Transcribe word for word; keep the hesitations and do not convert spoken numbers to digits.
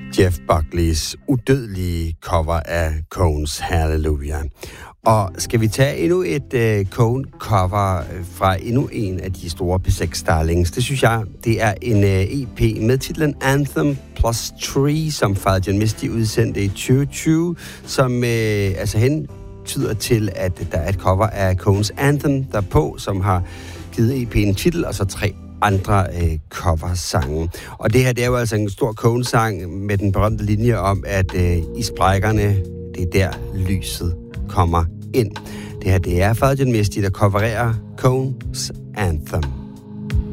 Jeff Buckley's udødelige cover af Cones Hallelujah. Og skal vi tage endnu et uh, Coen-cover fra endnu en af de store P seks Darlings? Det synes jeg, det er en uh, E P med titlen Anthem Plus Tree, som Father Misty udsendte i tyve tyve, som uh, altså hentyder til, at der er et cover af Coens Anthem derpå, som har givet E P'en titel, og så tre andre øh, coversange. Og det her, det er jo altså en stor Coen-sang med den berømte linje om, at øh, i sprækkerne, det er der lyset kommer ind. Det her, det er Father Misty, der covererer Coens Anthem.